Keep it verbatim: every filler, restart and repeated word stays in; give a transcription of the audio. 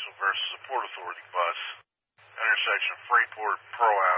versus a Port Authority bus. Intersection of Freightport, Pearl